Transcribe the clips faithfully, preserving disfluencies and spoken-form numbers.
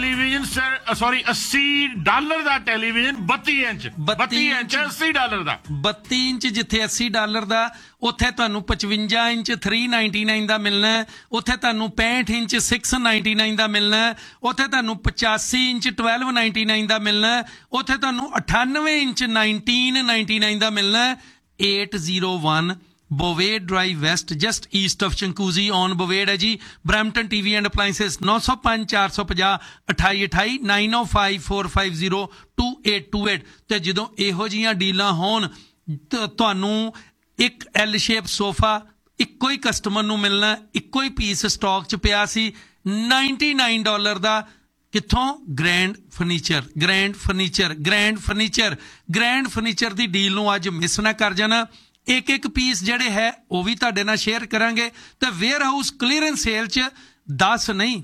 Television sorry अस्सी dollar ਦਾ television ਬੱਤੀ inch ਬੱਤੀ ਇੰਚ अस्सी ਡਾਲਰ ਦਾ ਬੱਤੀ ਇੰਚ ਜਿੱਥੇ अस्सी ਡਾਲਰ ਦਾ ਉੱਥੇ ਤੁਹਾਨੂੰ ਪਚਵੰਜਾ ਇੰਚ ਥ੍ਰੀ ਨਾਈਨਟੀ ਨਾਈਨ ਦਾ ਮਿਲਣਾ ਹੈ। ਉੱਥੇ ਤੁਹਾਨੂੰ ਪੈਂਹਠ ਇੰਚ ਸਿਕਸ ਨਾਈਨਟੀ ਨਾਈਨ ਦਾ ਮਿਲਣਾ ਹੈ। ਉੱਥੇ ਤੁਹਾਨੂੰ ਪਚਾਸੀ ਇੰਚ ਟਵੈਲਵ ਨਾਈਨਟੀ ਨਾਈਨ ਦਾ ਮਿਲਣਾ ਹੈ। ਉੱਥੇ ਤੁਹਾਨੂੰ ਅਠਾਨਵੇਂ ਇੰਚ ਨਾਈਨਟੀਨ ਨਾਈਨਟੀ ਨਾਈਨ ਦਾ ਮਿਲਣਾ ਹੈ। Eight zero one बोवेड drive waste just east of शंकूजी on बोवेड है जी। ब्रैम्पटन टीवी एंड अप्लायंसेस नौ सौ पाँच चार सौ पचास अठाई अठाई nine O five four five zero to eight to eight ते जदों इहो जिहियां डीलां होण तुहानूं एक एल शेप सोफा इक्को ही कस्टमर नूं मिलना, इक्को ही पीस स्टॉक च पिया सी नाइनटी नाइन डॉलर दा। कित्थों? Grand furniture grand furniture grand furniture grand furniture की डील नूं अज मिस ना कर जाना। एक एक पीस जिहड़े है वो भी तुहाडे नाल शेयर करांगे। तो वेयर हाउस क्लीयरेंस सेल च दस नहीं,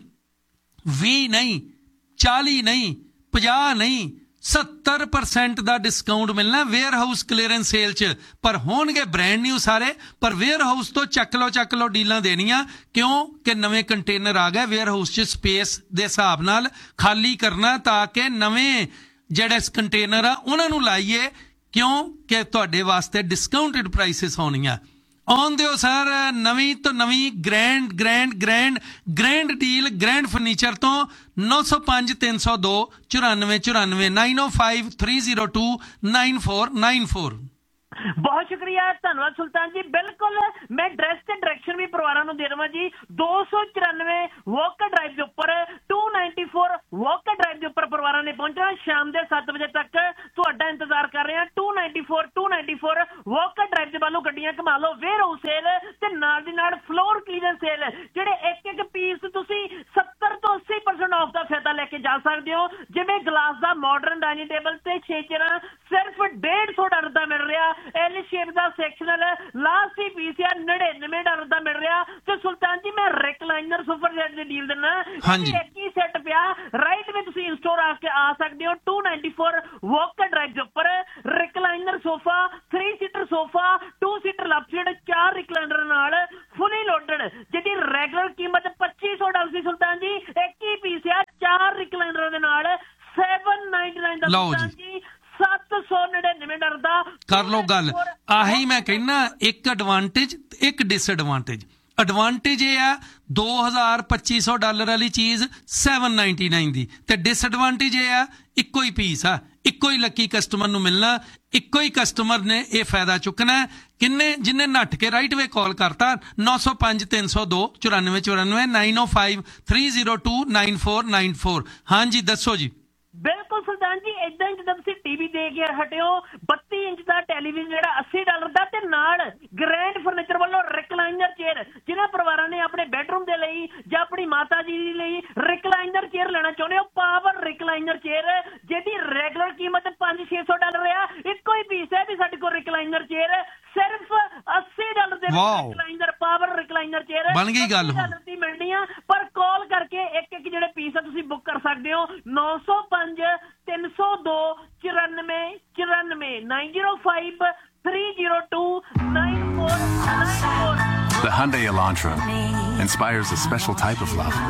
बीस नहीं, चाली नहीं, पचास नहीं, सत्तर परसेंट का डिस्काउंट मिलना वेयर हाउस क्लीयरेंस सेल च। पर होणगे ब्रांड न्यू सारे, पर वेयर हाउस तो चक लो चक लो डीलां देनियां। क्यों कि नवे कंटेनर आ गए वेयर हाउस च स्पेस दे हिसाब नाल खाली करना ताकि नवे जिहड़े कंटेनर आ उन्हां नूं लाइए। क्यों कि तुहाडे वास्ते डिस्काउंटेड प्राइसिस होणीआं। आउण दिओ सर नवीं तो नवीं grand grand grand grand deal grand furniture तो नौ सौ पाँच तीन सौ दो चौरानवे चौरानवे nine O five three zero to nine four nine four. बहुत शुक्रिया, धन्यवाद सुल्तान जी। बिल्कुल मैं ड्रैस से डायरेक्शन भी परिवारों को दे देवां जी। दो सौ चौरानवे वॉकर ड्राइव के उपर to ninety four walker drive के उपर परिवारों ने पहुंचना। शाम के सत्त बजे तक तुहाडा इंतजार कर रहे हैं। To ninety four to ninety four walker drive के वालों गड्डियां घुमा लो। वेयर हाउस सेल ते नाल दी नाल फ्लोर क्लीयरेंस सेल जिहड़े एक एक पीस तुसीं सत्तर तो अस्सी परसेंट ऑफ का फायदा लेके जा सकते हो। जिवें ग्लास का मॉडर्न डाइनिंग टेबल ते छे चेयरां सिर्फ डेढ़ सौ डॉलर का मिल रहा। एल शेप का सैक्शनल लास्ट ही पीस आ नड़िनवे डॉलर का मिल रहा। तो सुल्तान जी मैं रिकलाइनर सुपर सेट की डील देना। एक ही सेट पिया राइट में तुसीं इन स्टोर आके आ सकते हो। To ninety four walker drive के उपर recliner sofa three seater sofa two seater left side चार रिकलाइनर नाल फुली लोडेड जिहदी रेगुलर कीमत पच्ची सौ डॉलर सी। सुल्तान जी एक ही पीस आ चार रिकलाइनर दे नाल सैवन नाइनटी नाइन दा। सुल्तान जी सत्त सौ नड़िनवे डॉलर दा कर लो गल। आही मैं कहना एक एडवांटेज एक डिसएडवांटेज। एडवांटेज ये है दो हज़ार पच्ची सौ डॉलर वाली चीज़ सैवन नाइनटी नाइन दी ते डिसएडवांटेज ये है इक्को ही पीस आ इक्को ही लकी कस्टमर नूं मिलना। इक्को ही कस्टमर ने यह फायदा चुकना है। किन्ने जिन्हें नट के राइट वे कॉल करता नौ सौ पाँच तीन सौ दो चौरानवे चौरानवे nine O five three zero to nine four nine four. हाँ जी दसो जी। बिल्कुल सुल्तान जी इदा ही जब तुसीं टीवी दे के हटिओ बत्ती इंच का टैलीविजन जिहड़ा अस्सी डॉलर का ते नाल ग्रैंड फर्नीचर वालों रिकलाइनर चेयर जिन्हां परिवारां ने अपने बेडरूम दे लई जां अपनी माता जी दे लई रिकलाइनर चेयर लेना चाहुंदे हो। पावर रिकलाइनर चेयर जिहदी रेगुलर कीमत पाँच छे सौ डॉलर है इक्को ही पीस है भी साडे कोल रिकलाइनर चेयर सिर्फ अस्सी डॉलर दे रिकलाइनर पावर रिकलाइनर चेयर बन गई गल डॉलर दी मिलनी आ। पर कॉल करके एक एक जिहड़े पीस है तुसीं बुक कर सकदे हो नौ सौ पाँच तीन सौ दो चौरानवे चौरानवे nine zero five three zero to nine four nine four. The Hyundai Elantra inspires a special type of love,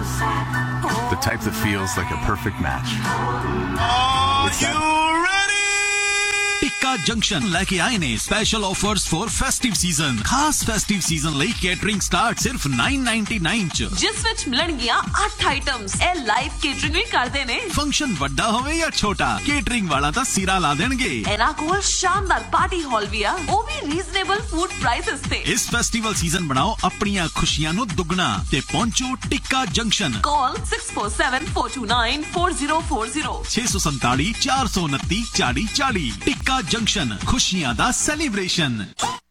the type that feels like a perfect match. Are you ready? Tikka junction लेके आए ने special offers for festive season. खास festive season ਲਈ catering start ਸਿਰਫ nine ninety-nine ਚ ਜਿਸ ਵਿੱਚ ਮਿਲਣਗੀਆਂ ਅੱਠ ਆਈਟਮਸ। ਇਹ ਲਾਈਵ ਕੇਟਰਿੰਗ ਵੀ ਕਰਦੇ ਨੇ। ਫੰਕਸ਼ਨ ਵੱਡਾ ਹੋਵੇ ਜਾਂ ਛੋਟਾ ਕੇਟਰਿੰਗ ਵਾਲਾ ਤਾਂ ਸਿਰਾ ਲਾ ਦੇਣਗੇ। ਇਹਨਾਂ ਕੋਲ ਸ਼ਾਨਦਾਰ ਪਾਰਟੀ ਹਾਲ ਵੀ ਆ ਉਹ ਵੀ ਰੀਜ਼ਨੇਬਲ ਫੂਡ ਪ੍ਰਾਈਸਸ ਤੇ। ਇਸ ਫੈਸਟੀਵਲ ਸੀਜ਼ਨ ਬਣਾਓ ਆਪਣੀਆਂ ਖੁਸ਼ੀਆਂ ਨੂੰ ਦੁੱਗਣਾ ਤੇ ਪਹੁੰਚੋ ਟਿੱਕਾ ਜੰਕਸ਼ਨ। ਕਾਲ six four seven four two nine four zero four zero छे सौ सैंतालीस चार सौ उनतीस चालीस चालीस। टिक्का जंक्शन खुशियां दा सेलिब्रेशन।